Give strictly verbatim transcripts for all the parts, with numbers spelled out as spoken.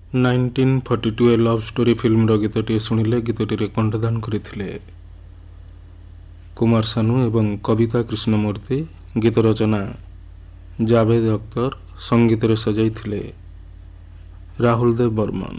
Nineteen forty two ଏ love story ଫିଲ୍ମର ଗୀତଟିଏ ଶୁଣିଲେ। ଗୀତଟିରେ କଣ୍ଠଦାନ କରିଥିଲେ କୁମାର ସାନୁ ଏବଂ କବିତା କୃଷ୍ଣମୂର୍ତ୍ତି। ଗୀତ ରଚନା ଜାଭେଦ ଅଖତର, ସଙ୍ଗୀତରେ ସଜାଇଥିଲେ ରାହୁଲ ଦେବ ବର୍ମନ।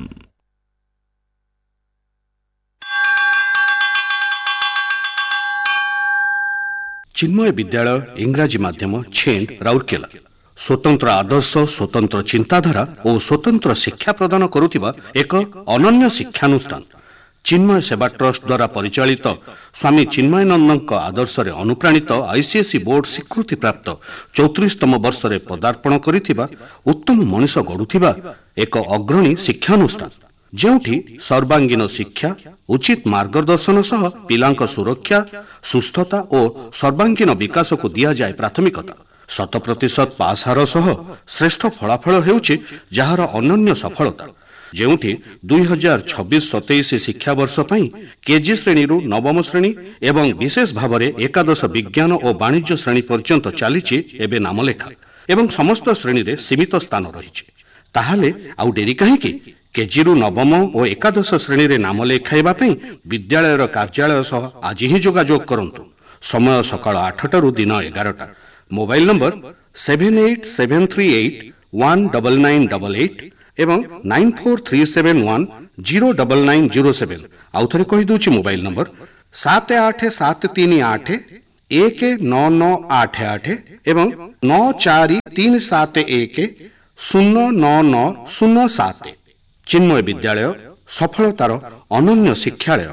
ଚିନ୍ମୟ ବିଦ୍ୟାଳୟ ଇଂରାଜୀ ମାଧ୍ୟମ ଛେଣ୍ଡ ରାଉରକେଲା ସ୍ୱତନ୍ତ୍ର ଆଦର୍ଶ, ସ୍ୱତନ୍ତ୍ର ଚିନ୍ତାଧାରା ଓ ସ୍ୱତନ୍ତ୍ର ଶିକ୍ଷା ପ୍ରଦାନ କରୁଥିବା ଏକ ଅନନ୍ୟ ଶିକ୍ଷାନୁଷ୍ଠାନ। ଚିନ୍ମୟ ସେବା ଟ୍ରଷ୍ଟ ଦ୍ୱାରା ପରିଚାଳିତ ସ୍ୱାମୀ ଚିନ୍ମୟାନନ୍ଦଙ୍କ ଆଦର୍ଶରେ ଅନୁପ୍ରାଣିତ ଆଇସିଏସ୍ଇ ବୋର୍ଡ ସ୍ୱୀକୃତିପ୍ରାପ୍ତ ଚଉତିରିଶତମ ବର୍ଷରେ ପଦାର୍ପଣ କରିଥିବା ଉତ୍ତମ ମଣିଷ ଗଢ଼ୁଥିବା ଏକ ଅଗ୍ରଣୀ ଶିକ୍ଷାନୁଷ୍ଠାନ, ଯେଉଁଠି ସର୍ବାଙ୍ଗୀନ ଶିକ୍ଷା, ଉଚିତ ମାର୍ଗଦର୍ଶନ ସହ ପିଲାଙ୍କ ସୁରକ୍ଷା, ସୁସ୍ଥତା ଓ ସର୍ବାଙ୍ଗୀନ ବିକାଶକୁ ଦିଆଯାଏ ପ୍ରାଥମିକତା। ଶତ ପ୍ରତିଶତ ପାସ୍ ହାର ସହ ଶ୍ରେଷ୍ଠ ଫଳାଫଳ ହେଉଛି ଯାହାର ଅନନ୍ୟ ସଫଳତା, ଯେଉଁଠି ଦୁଇ ହଜାର ଛବିଶ ସତେଇଶ ଶିକ୍ଷାବର୍ଷ ପାଇଁ କେଜି ଶ୍ରେଣୀରୁ ନବମ ଶ୍ରେଣୀ ଏବଂ ବିଶେଷ ଭାବରେ ଏକାଦଶ ବିଜ୍ଞାନ ଓ ବାଣିଜ୍ୟ ଶ୍ରେଣୀ ପର୍ଯ୍ୟନ୍ତ ଚାଲିଛି ଏବେ ନାମଲେଖା ଏବଂ ସମସ୍ତ ଶ୍ରେଣୀରେ ସୀମିତ ସ୍ଥାନ ରହିଛି। ତାହେଲେ ଆଉ ଡେରି କାହିଁକି? କେଜିରୁ ନବମ ଓ ଏକାଦଶ ଶ୍ରେଣୀରେ ନାମ ଲେଖାଇବା ପାଇଁ ବିଦ୍ୟାଳୟର କାର୍ଯ୍ୟାଳୟ ସହ ଆଜି ହିଁ ଯୋଗାଯୋଗ କରନ୍ତୁ। ସମୟ ସକାଳ ଆଠଟାରୁ ଦିନ ଏଗାରଟା। Mobile number seven eight seven three eight one double nine double eight ଏବଂ nine four three seven one zero double nine zero seven. ଆଉ ଥରେ କହିଦେଉଛି ମୋବାଇଲ ନମ୍ବର ସାତ ଆଠ ସାତ ତିନି ଆଠ ଏକ ନଅ ନଅ ଆଠ ଆଠ ଏବଂ ନଅ ଚାରି ତିନି ସାତ ଏକ ଶୂନ ନଅ ନଅ ଶୂନ ସାତ। ଚିନ୍ମୟ ବିଦ୍ୟାଳୟ ସଫଳତାର ଅନନ୍ୟ ଶିକ୍ଷାଳୟ।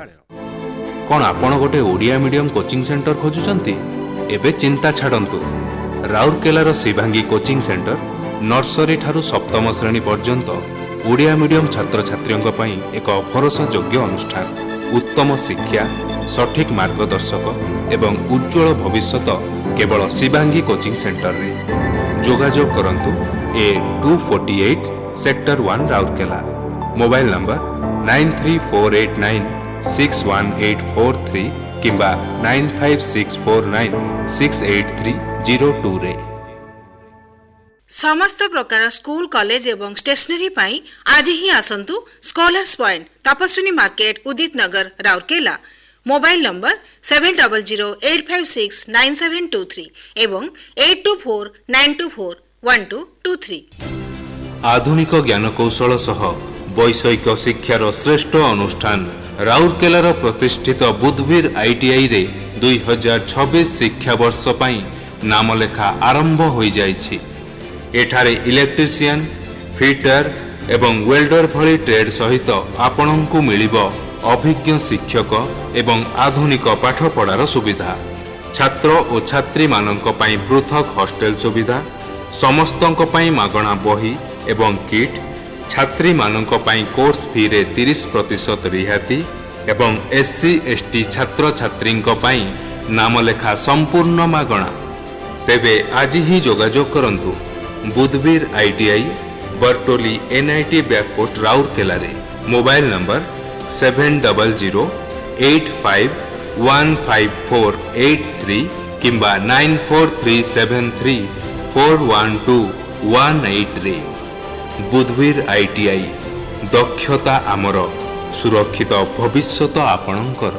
କ'ଣ ଆପଣ ଗୋଟେ ଓଡ଼ିଆ ମିଡ଼ିୟମ କୋଚିଂ ସେଣ୍ଟର ଖୋଜୁଛନ୍ତି? ଏବେ ଚିନ୍ତା ଛାଡ଼ନ୍ତୁ। ରାଉରକେଲାର ଶିବାଙ୍ଗୀ କୋଚିଂ ସେଣ୍ଟର ନର୍ସରୀ ଠାରୁ ସପ୍ତମ ଶ୍ରେଣୀ ପର୍ଯ୍ୟନ୍ତ ଓଡ଼ିଆ ମିଡ଼ିୟମ ଛାତ୍ରଛାତ୍ରୀଙ୍କ ପାଇଁ ଏକ ଭରସାଯୋଗ୍ୟ ଅନୁଷ୍ଠାନ। ଉତ୍ତମ ଶିକ୍ଷା, ସଠିକ୍ ମାର୍ଗଦର୍ଶକ ଏବଂ ଉଜ୍ଜଳ ଭବିଷ୍ୟତ କେବଳ ଶିବାଙ୍ଗୀ କୋଚିଂ ସେଣ୍ଟରରେ। ଯୋଗାଯୋଗ କରନ୍ତୁ ଏ two forty eight sector one Rourkela. Mobile number nine three four eight nine six one eight four three କିମ୍ବା nine five six four nine six eight three zero ଟୁରେ। ସମସ୍ତ ପ୍ରକାର ସ୍କୁଲ, କଲେଜ ଏବଂ ଷ୍ଟେସନାରୀ ପାଇଁ ଆଜି ହିଁ ଆସନ୍ତୁ ସ୍କଲାର୍ସ ପଏଣ୍ଟ, ତପସ୍ୱିନୀ ମାର୍କେଟ, ଉଦିତ ନଗର, Rourkela. Mobile number seven double zero eight five six nine seven two three ଏବଂ eight two four nine two four one two two three. ଆଧୁନିକ ଜ୍ଞାନକୌଶଳ ସହ ବୈଷୟିକ ଶିକ୍ଷାର ଶ୍ରେଷ୍ଠ ଅନୁଷ୍ଠାନ ରାଉରକେଲାର ପ୍ରତିଷ୍ଠିତ ବୁଧବୀର ଆଇଟିଆଇରେ ଦୁଇ ହଜାର ଛବିଶ ଶିକ୍ଷାବର୍ଷ ପାଇଁ ନାମଲେଖା ଆରମ୍ଭ ହୋଇଯାଇଛି। ଏଠାରେ ଇଲେକ୍ଟ୍ରିସିଆନ, ଫିଟର ଏବଂ ୱେଲ୍ଡର ଭଳି ଟ୍ରେଡ୍ ସହିତ ଆପଣଙ୍କୁ ମିଳିବ ଅଭିଜ୍ଞ ଶିକ୍ଷକ ଏବଂ ଆଧୁନିକ ପାଠପଢ଼ାର ସୁବିଧା। ଛାତ୍ର ଓ ଛାତ୍ରୀମାନଙ୍କ ପାଇଁ ପୃଥକ ହଷ୍ଟେଲ ସୁବିଧା, ସମସ୍ତଙ୍କ ପାଇଁ ମାଗଣା ବହି ଏବଂ କିଟ୍, ଛାତ୍ରୀମାନଙ୍କ ପାଇଁ କୋର୍ସ ଫିରେ ତିରିଶ ପ୍ରତିଶତ ରିହାତି ଏବଂ ଏସ୍ସି ଏସ୍ଟି ଛାତ୍ରଛାତ୍ରୀଙ୍କ ପାଇଁ ନାମଲେଖା ସମ୍ପୂର୍ଣ୍ଣ ମାଗଣା। ତେବେ ଆଜି ହିଁ ଯୋଗାଯୋଗ କରନ୍ତୁ ବୁଧବୀର ଆଇଟିଆଇ, ବରଟୋଲି ଏନ୍ଆଇଟି ବ୍ୟାକପୋଷ୍ଟ, ରାଉରକେଲାରେ। Mobile number seven double zero eight five one five four eight three କିମ୍ବା nine four three seven three four one two one ଏଇଟ୍ରେ। ବୁଧବୀର ITI, ଦକ୍ଷତା ଆମର, ସୁରକ୍ଷିତ ଭବିଷ୍ୟତ ଆପଣଙ୍କର।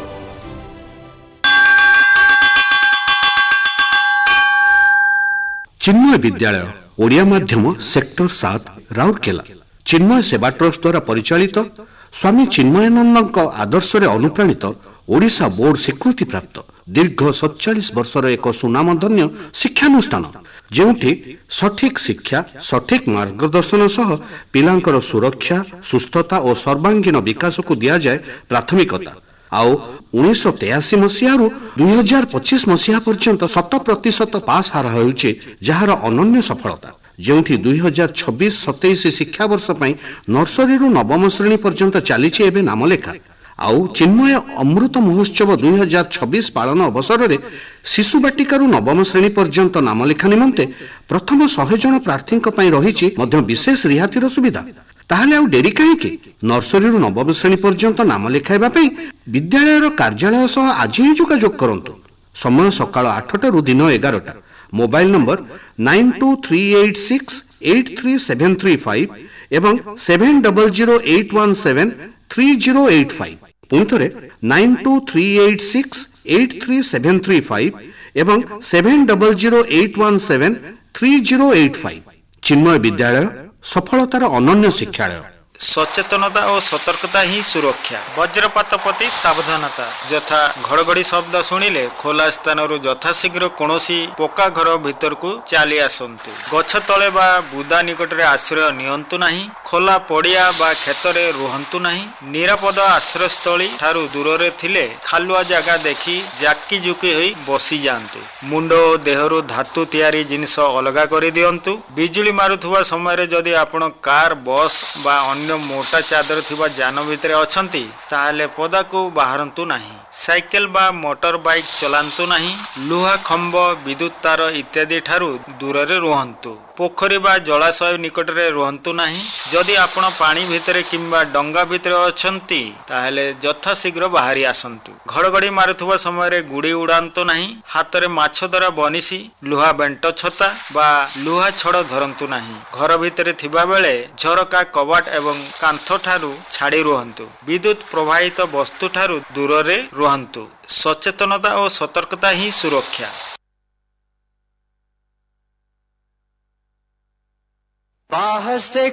ଚିନ୍ମୟ ବିଦ୍ୟାଳୟ ଓଡ଼ିଆ ମାଧ୍ୟମ ସେକ୍ଟର ସାତ ରାଉରକେଲା ଚିନ୍ମୟ ସେବା ଟ୍ରଷ୍ଟ ଦ୍ୱାରା ପରିଚାଳିତ ସ୍ୱାମୀ ଚିନ୍ମୟାନନ୍ଦଙ୍କ ଆଦର୍ଶରେ ଅନୁପ୍ରାଣିତ ଓଡ଼ିଶା ବୋର୍ଡ ସ୍ୱୀକୃତିପ୍ରାପ୍ତ ଦୀର୍ଘ ସତଚାଳିଶ ବର୍ଷର ଏକ ସୁନାମଧନ୍ୟ ଶିକ୍ଷାନୁଷ୍ଠାନ, ଯେଉଁଠି ସଠିକ୍ ଶିକ୍ଷା, ସଠିକ୍ ମାର୍ଗଦର୍ଶନ ସହ ପିଲାଙ୍କର ସୁରକ୍ଷା, ସୁସ୍ଥତା ଓ ସର୍ବାଙ୍ଗୀନ ବିକାଶକୁ ଦିଆଯାଏ ପ୍ରାଥମିକତା। ଆଉ ଉଣେଇଶହ ତେୟାଅଶୀ ମସିହାରୁ ଦୁଇ ହଜାର ପଚିଶ ମସିହା ପର୍ଯ୍ୟନ୍ତ ଶତ ପ୍ରତିଶତ ପାସ୍ ହାର ହେଉଛି ଯାହାର ଅନନ୍ୟ ସଫଳତା, ଯେଉଁଠି ଦୁଇ ହଜାର ଛବିଶ ସତେଇଶ ଶିକ୍ଷାବର୍ଷ ପାଇଁ ନର୍ସରୀରୁ ନବମ ଶ୍ରେଣୀ ପର୍ଯ୍ୟନ୍ତ ଚାଲିଛି ଏବେ ନାମଲେଖା। ଆଉ ଚିନ୍ମୟ ଅମୃତ ମହୋତ୍ସବ ଦୁଇ ହଜାର ଛବିଶ ପାଳନ ଅବସରରେ ଶିଶୁ ବାଟିକାରୁ ନବମ ଶ୍ରେଣୀ ପର୍ଯ୍ୟନ୍ତ ନାମଲେଖା ନିମନ୍ତେ ପ୍ରଥମ ଶହେ ଜଣ ପ୍ରାର୍ଥୀଙ୍କ ପାଇଁ ରହିଛି ମଧ୍ୟ ବିଶେଷ ରିହାତିର ସୁବିଧା। ତାହେଲେ ଆଉ ଡେରି କାହିଁକି? ନର୍ସରୀରୁ ନବମ ଶ୍ରେଣୀ ପର୍ଯ୍ୟନ୍ତ ନାମ ଲେଖାଇବା ପାଇଁ ବିଦ୍ୟାଳୟର କାର୍ଯ୍ୟାଳୟ ସହ ଆଜି ହିଁ ଯୋଗାଯୋଗ କରନ୍ତୁ। ସମୟ ସକାଳ ଆଠଟାରୁ ଦିନ ଏଗାରଟା। Mobile number nine two three eight six eight three seven three five एवं seven double zero eight one seven three zero eight five पुणी थे nine to three eight six eight three seven three five एवं seven double zero eight one seven three zero eight five. चिन्मय विद्यालय सफलतार अनन्य शिक्षालय। सचेतनता और सतर्कता ही सुरक्षा। वज्रपात प्रति सावधानता यथा घड़घड़ी शब्द शुणिले खोला स्थान यथाशीघ्र कौनसी पक्का घर भीतर को चली आसतु। गछ तले बा बुदा निकट में आश्रय नियंतु नहीं। खोला पड़िया बा खेतरे रुहंतु नहीं। निरापद आश्रयस्थली ठारू दूर रे थिले खालुआ जगह देखी जाकी जुकी होई बसी जांतु। मुंड और देहरु धातु तैयारी जिनिस अलगा कर दियंतु। बिजुली मारुथुवा समय जदि आपण कार बस बा मोटा चादर थिबा जान भितर अछंती ताहले पदा को बाहरंतु नहीं। साइकेल बा मोटर बाइक चलांतु नहीं। लुहा खंब विद्युत तार इत्यादि ठारू दूर रे रुहंतु। पोखरी बा जलाशय निकट रे रुहंतु नहीं। जदि आपण पानी भितर किंबा डंगा भितर अछंती ताहले यथाशीघ्र बाहरी आसंतु। घड़घड़ी मारुथुवा समय रे गुड़ी उड़ांतु नहीं। हाथ रे माछ धरा बनिसी लुहा बेंट छता बा लुहा छड़ धरंतु नहीं। घर भितर थिबा बेले झरका कबाट एवं कांथ ठारू छाड़ी रुहंतु। विद्युत प्रवाहित वस्तु ठारू दूर रे रुहंतु। सचेतनता और सतर्कता ही सुरक्षा। बाहर से